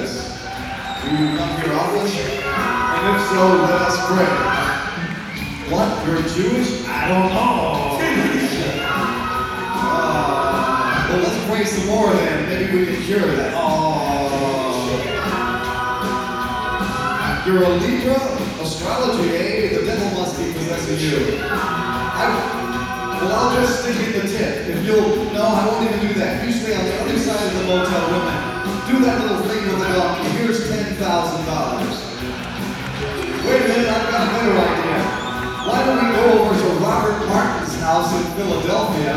Jesus? Do you come here often? And if so, let us pray. What? You're Jewish? I don't know. Well, let's pray some more then. Maybe we can cure that. You're a Libra? Astrology, eh? The devil must be possessing you. Well, I'll just stick in the tip. If you'll... No, I won't even do that. You stay on the other side of the motel women. Do that little thing with the donkey. Here's $10,000. Wait a minute, I've got a better idea. Why don't we go over to Robert Martin's house in Philadelphia